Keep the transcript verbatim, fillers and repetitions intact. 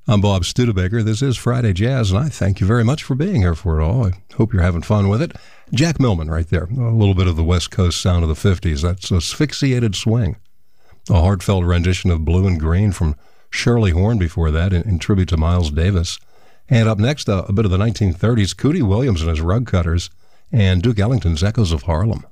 I'm Bob Studebaker. This is Friday Jazz, and I thank you very much for being here for it all. I hope you're having fun with it. Jack Millman right there. A little bit of the West Coast sound of the fifties. That's Asphyxiated Swing. A heartfelt rendition of Blue and Green from Shirley Horn before that in, in tribute to Miles Davis. And up next, uh, a bit of the nineteen thirties, Cootie Williams and his Rug Cutters, and Duke Ellington's Echoes of Harlem.